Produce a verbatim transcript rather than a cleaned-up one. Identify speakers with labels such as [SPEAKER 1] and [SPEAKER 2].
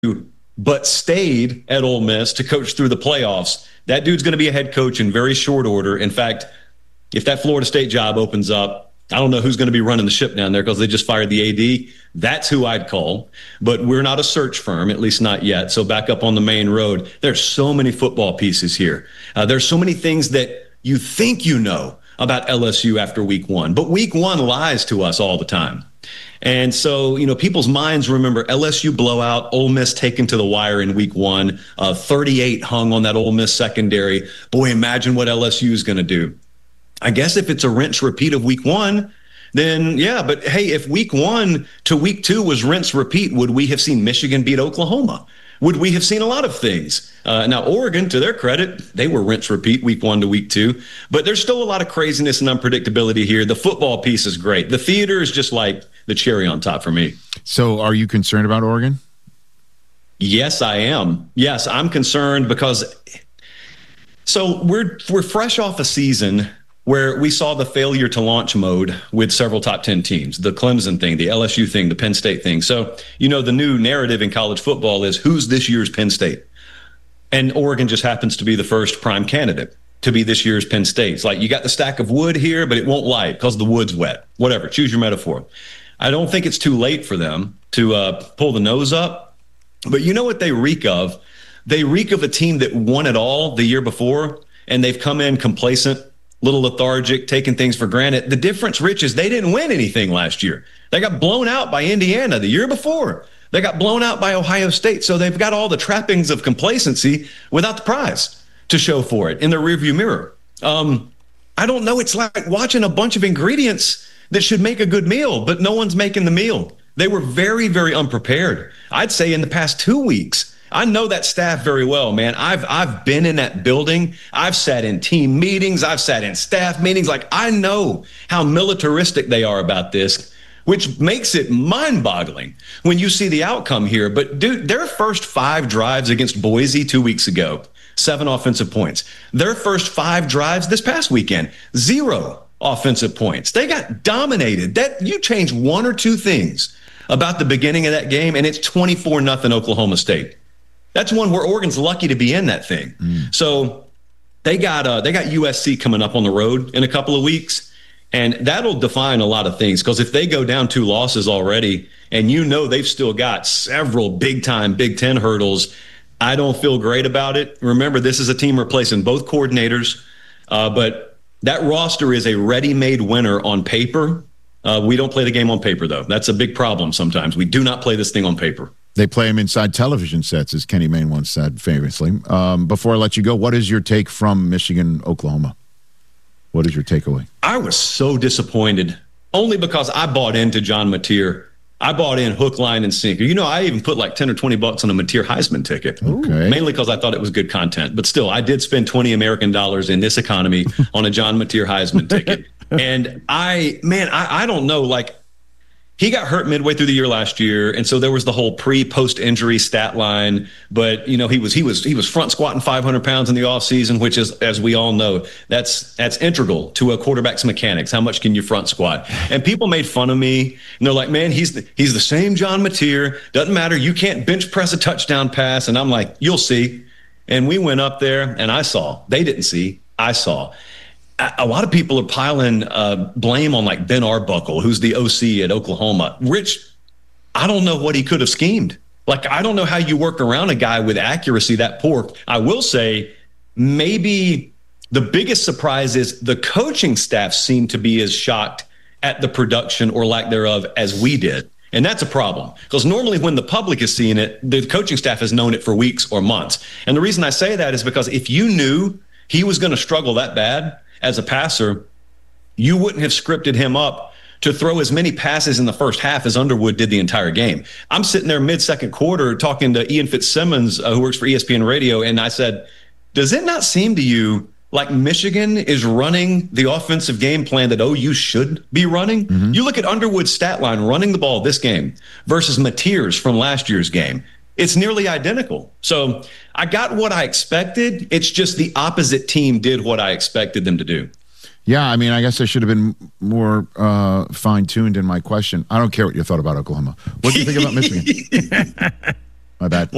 [SPEAKER 1] but stayed at Ole Miss to coach through the playoffs. That dude's going to be a head coach in very short order. In fact, if that Florida State job opens up, I don't know who's going to be running the ship down there because they just fired the A D. That's who I'd call. But we're not a search firm, at least not yet. So back up on the main road, there's so many football pieces here. Uh, there's so many things that you think you know about L S U after week one. But week one lies to us all the time. And so, you know, people's minds remember L S U blowout, Ole Miss taken to the wire in week one, uh, thirty-eight hung on that Ole Miss secondary. Boy, imagine what L S U is going to do. I guess if it's a rinse repeat of week one, then yeah. But hey, if week one to week two was rinse repeat, would we have seen Michigan beat Oklahoma? Would we have seen a lot of things? Uh, now, Oregon, to their credit, they were rinse repeat week one to week two. But there's still a lot of craziness and unpredictability here. The football piece is great. The theater is just like the cherry on top for me.
[SPEAKER 2] So are you concerned about Oregon?
[SPEAKER 1] Yes, I am. Yes, I'm concerned because so we're we're fresh off a season where we saw the failure to launch mode with several top ten teams, the Clemson thing, the L S U thing, the Penn State thing. So, you know, the new narrative in college football is who's this year's Penn State? And Oregon just happens to be the first prime candidate to be this year's Penn State. It's like you got the stack of wood here, but it won't light because the wood's wet. Whatever, choose your metaphor. I don't think it's too late for them to uh, pull the nose up. But you know what they reek of? They reek of a team that won it all the year before, and they've come in complacent, little lethargic, taking things for granted. The difference, Rich, is they didn't win anything last year. They got blown out by Indiana the year before. They got blown out by Ohio State. So they've got all the trappings of complacency without the prize to show for it in the rearview mirror. Um, I don't know. It's like watching a bunch of ingredients that should make a good meal, but no one's making the meal. They were very, very unprepared. I'd say in the past two weeks, I know that staff very well, man. I've I've been in that building. I've sat in team meetings. I've sat in staff meetings. Like, I know how militaristic they are about this, which makes it mind-boggling when you see the outcome here. But, dude, their first five drives against Boise two weeks ago, seven offensive points. Their first five drives this past weekend, zero offensive points. They got dominated. That you change one or two things about the beginning of that game, and it's twenty-four nothing Oklahoma State. That's one where Oregon's lucky to be in that thing. Mm. So they got uh, they got U S C coming up on the road in a couple of weeks, and that'll define a lot of things. Because if they go down two losses already, and you know they've still got several big-time Big Ten hurdles, I don't feel great about it. Remember, this is a team replacing both coordinators, uh, but that roster is a ready-made winner on paper. Uh, we don't play the game on paper, though. That's a big problem sometimes. We do not play this thing on paper.
[SPEAKER 2] They play them inside television sets, as Kenny Mayne once said famously. Um, before I let you go, what is your take from Michigan, Oklahoma? What is your takeaway?
[SPEAKER 1] I was so disappointed, only because I bought into John Mateer. I bought in hook, line, and sinker. You know, I even put like ten or twenty bucks on a Mateer Heisman ticket.
[SPEAKER 2] Okay.
[SPEAKER 1] Mainly because I thought it was good content. But still, I did spend twenty American dollars in this economy on a John Mateer Heisman ticket. And I, man, I, I don't know, like, he got hurt midway through the year last year, and so there was the whole pre-post injury stat line. But you know, he was he was he was front squatting five hundred pounds in the offseason, which is, as we all know, that's that's integral to a quarterback's mechanics. How much can you front squat? And people made fun of me, and they're like, "Man, he's the, he's the same John Mateer. Doesn't matter. You can't bench press a touchdown pass." And I'm like, "You'll see." And we went up there, and I saw. They didn't see. I saw. A lot of people are piling uh, blame on like Ben Arbuckle, who's the O C at Oklahoma. Rich, I don't know what he could have schemed. Like, I don't know how you work around a guy with accuracy that poor. I will say maybe the biggest surprise is the coaching staff seemed to be as shocked at the production or lack thereof as we did. And that's a problem, because normally when the public is seeing it, the coaching staff has known it for weeks or months. And the reason I say that is because if you knew he was going to struggle that bad as a passer, you wouldn't have scripted him up to throw as many passes in the first half as Underwood did the entire game. I'm sitting there mid-second quarter talking to Ian Fitzsimmons, uh, who works for E S P N Radio, and I said, does it not seem to you like Michigan is running the offensive game plan that O U should be running? Mm-hmm. You look at Underwood's stat line running the ball this game versus Mateer's from last year's game. It's nearly identical. So I got what I expected. It's just the opposite team did what I expected them to do.
[SPEAKER 2] Yeah, I mean, I guess I should have been more uh, fine-tuned in my question. I don't care what you thought about Oklahoma. What do you think about Michigan? My bad.